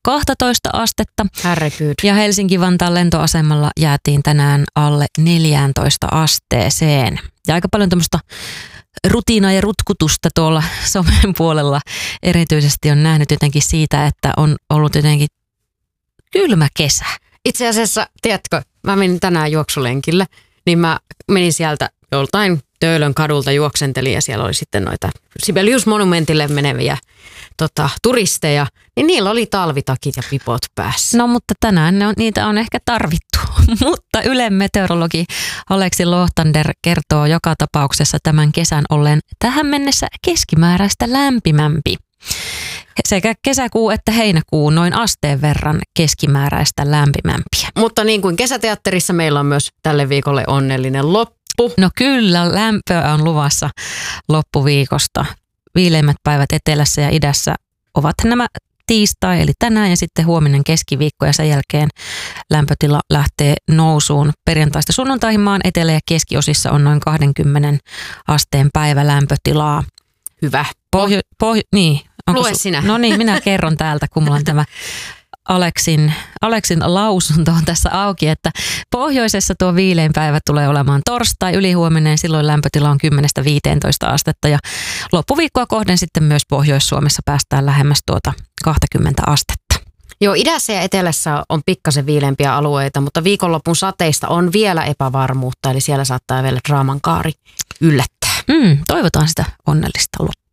12 astetta. Herregud. Ja Helsinki-Vantaan lentoasemalla jäätiin tänään alle 14 asteeseen. Ja aika paljon tämmöistä rutiinaa ja rutkutusta tuolla somen puolella erityisesti on nähnyt jotenkin siitä, että on ollut jotenkin kylmä kesä. Itse asiassa, tiedätkö, mä menin tänään juoksulenkille, niin mä menin sieltä joltain Töölön kadulta juoksentelin ja siellä oli sitten noita Sibelius-monumentille meneviä turisteja, niin niillä oli talvitakit ja pipot päässä. No mutta tänään niitä on ehkä tarvittu, mutta Ylen meteorologi Aleksi Lohtander kertoo joka tapauksessa tämän kesän olleen tähän mennessä keskimääräistä lämpimämpi. Sekä kesäkuu että heinäkuu noin asteen verran keskimääräistä lämpimämpiä. Mutta niin kuin kesäteatterissa meillä on myös tälle viikolle onnellinen loppu. No kyllä, lämpöä on luvassa loppuviikosta. Viileimmät päivät etelässä ja idässä ovat nämä tiistai eli tänään ja sitten huominen keskiviikko ja sen jälkeen lämpötila lähtee nousuun. Perjantaista sunnuntaihin maan etelä- ja keskiosissa on noin 20 asteen päivälämpötilaa. Hyvä. Niin. Lue sinä. No niin, minä kerron täältä, kun mulla on tämä Aleksin lausunto on tässä auki, että pohjoisessa tuo viilein päivä tulee olemaan torstai ylihuominen, silloin lämpötila on 10-15 astetta ja loppuviikkoa kohden sitten myös Pohjois-Suomessa päästään lähemmäs tuota 20 astetta. Joo, idässä ja etelässä on pikkasen viileämpiä alueita, mutta viikonlopun sateista on vielä epävarmuutta, eli siellä saattaa vielä draaman kaari yllättää. Toivotaan sitä onnellista loppua.